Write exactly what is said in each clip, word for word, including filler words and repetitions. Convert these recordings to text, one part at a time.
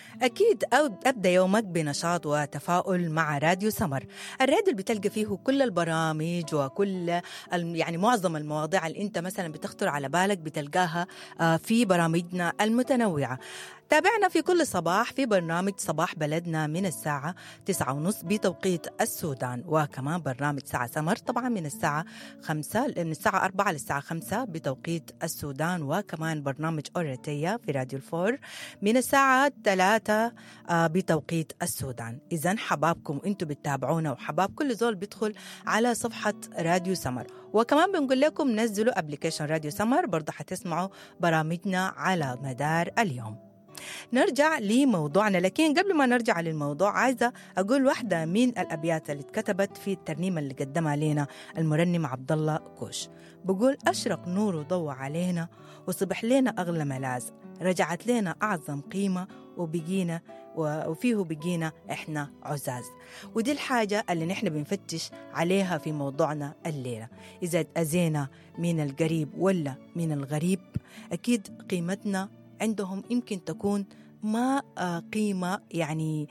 أكيد أو أبدأ يومك بنشاط وتفاؤل مع راديو سمر. الراديو اللي بتلقى فيه كل البرامج وكل ال- يعني معظم المواضيع اللي أنت مثلا بتخطر على بالك بتلقاها آه، في برامجنا المتنوعة. تابعنا في كل صباح في برنامج صباح بلدنا من الساعة تسعة ونص بتوقيت السودان، وكمان برنامج ساعة سمر طبعا من الساعة خمسة من الساعة أربعة للساعة خمسة بتوقيت السودان، وكمان برنامج أوريتيا في راديو الفور من الساعة ثلاثة آه، بتوقيت السودان. إذن حبابكم أنتوا بتتابعونا وحباب كل زول بيدخل على صفحة راديو سمر، وكمان بنقول لكم نزلوا أبليكيشن راديو سمر برضه حتسمعوا برامجنا على مدار اليوم. نرجع لموضوعنا، لكن قبل ما نرجع للموضوع عايزة أقول واحدة من الأبيات اللي اتكتبت في الترنيمة اللي قدمها لنا المرنم عبد الله كوش. بقول: أشرق نور وضوى علينا وصبح لنا أغلى ملاذ، رجعت لنا أعظم قيمة وبقينا وفيه بقينا إحنا عزاز. ودي الحاجة اللي نحن بنفتش عليها في موضوعنا الليلة. إذا أزينا من القريب ولا من الغريب، أكيد قيمتنا عندهم يمكن تكون ما قيمة يعني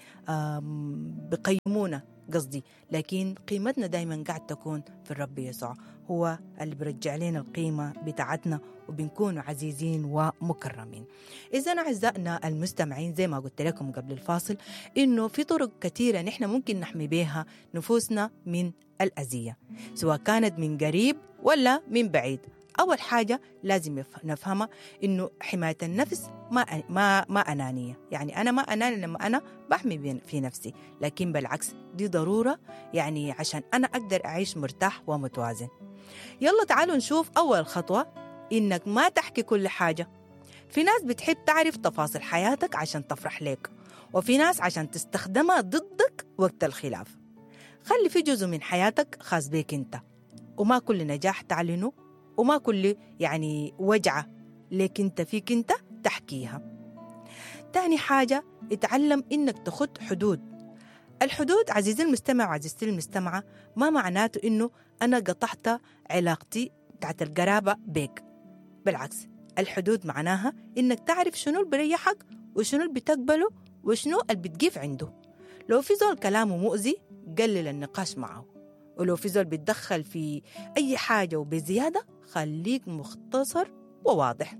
بقيمونا قصدي، لكن قيمتنا دايما قاعد تكون في الرب يسوع، هو اللي برجع لنا القيمة بتاعتنا وبنكون عزيزين ومكرمين. إذن أعزائنا المستمعين، زي ما قلت لكم قبل الفاصل إنه في طرق كثيرة نحن ممكن نحمي بها نفوسنا من الأذية، سواء كانت من قريب ولا من بعيد. أول حاجة لازم نفهمها إنه حماية النفس ما ما ما أنانية، يعني أنا ما أناني لما أنا بحمي في نفسي، لكن بالعكس دي ضرورة يعني عشان أنا أقدر أعيش مرتاح ومتوازن. يلا تعالوا نشوف أول خطوة، إنك ما تحكي كل حاجة. في ناس بتحب تعرف تفاصيل حياتك عشان تفرح لك، وفي ناس عشان تستخدمها ضدك وقت الخلاف. خلي في جزء من حياتك خاص بيك أنت، وما كل نجاح تعلنه، وما كل يعني وجعة لك انت فيك انت تحكيها. تاني حاجة، اتعلم انك تخط حدود. الحدود عزيزي المستمع وعزيزتي المستمعة ما معناته انه انا قطعت علاقتي بتاعت القرابة بيك، بالعكس الحدود معناها انك تعرف شنو اللي بيريحك وشنو اللي بتقبله وشنو اللي بتقيف عنده. لو في زول كلامه مؤذي قلل النقاش معه، ولو في زول بيتدخل في أي حاجة وبزيادة خليك مختصر وواضح.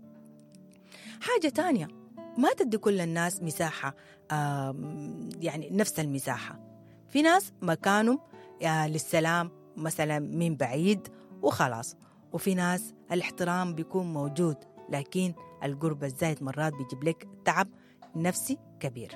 حاجة تانية، ما تدي كل الناس مساحة يعني نفس المساحة. في ناس مكانهم للسلام مثلا من بعيد وخلاص، وفي ناس الاحترام بيكون موجود، لكن القرب الزايد مرات بيجيب لك تعب نفسي كبير.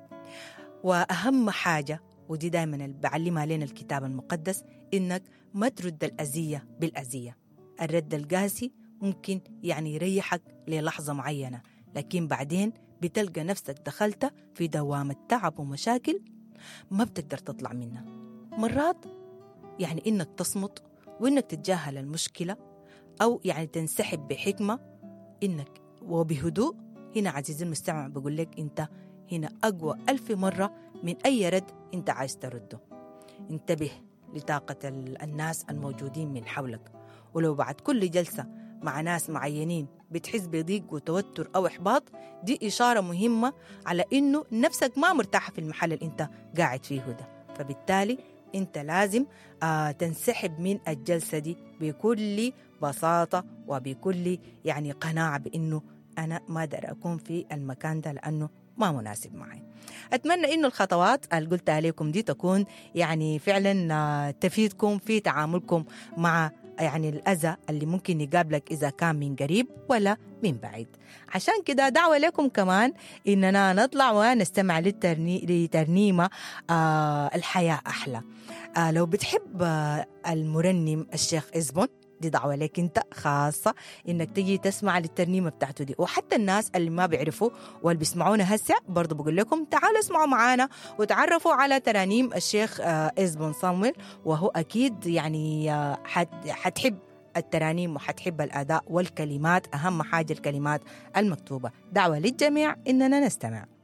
وأهم حاجة ودي دايما اللي بعلمها لنا الكتاب المقدس، إنك ما ترد الأذية بالأذية. الرد القاسي ممكن يعني يريحك للحظة معينة، لكن بعدين بتلقى نفسك دخلت في دوامة تعب ومشاكل ما بتقدر تطلع منها. مرات يعني إنك تصمت وإنك تتجاهل المشكلة، أو يعني تنسحب بحكمة إنك وبهدوء. هنا عزيزي المستمع بقول لك أنت هنا أقوى ألف مرة من أي رد أنت عايز ترده. انتبه لطاقة الناس الموجودين من حولك، ولو بعد كل جلسة مع ناس معينين بتحس بضيق وتوتر أو إحباط، دي إشارة مهمة على إنه نفسك ما مرتاحة في المحل اللي أنت قاعد فيه ده، فبالتالي أنت لازم آه تنسحب من الجلسة دي بكل بساطة وبكل يعني قناعة بإنه أنا ما أقدر أكون في المكان ده لأنه ما مناسب معي. أتمنى إنه الخطوات اللي قلتها لكم دي تكون يعني فعلا تفيدكم في تعاملكم مع يعني الأذى اللي ممكن يقابلك إذا كان من قريب ولا من بعيد. عشان كده دعوة لكم كمان إننا نطلع ونستمع للترني... لترنيمة آه الحياة أحلى. آه لو بتحب آه المرنم الشيخ إزبون، دي دعوة لك انت خاصة انك تجي تسمع للترنيمة بتاعته دي. وحتى الناس اللي ما بيعرفوا واللي بيسمعونا هسه برضو بقول لكم تعالوا اسمعوا معانا وتعرفوا على ترانيم الشيخ إزبون صامويل، وهو أكيد يعني حتحب الترانيم وحتحب الأداء والكلمات، أهم حاجة الكلمات المكتوبة. دعوة للجميع إننا نستمع.